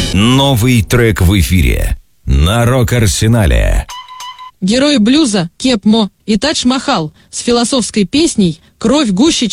Новый трек в эфире на Рок-Арсенале. Герои блюза Кеп Мо и Тадж Махал с философской песней «Кровь гуще,